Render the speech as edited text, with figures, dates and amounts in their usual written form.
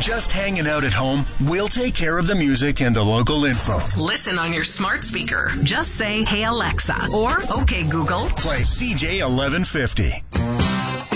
just hanging out at home? We'll take care of the music and the local info. Listen on your smart speaker. Just say, "Hey Alexa," or "Okay Google." Play CJ 1150.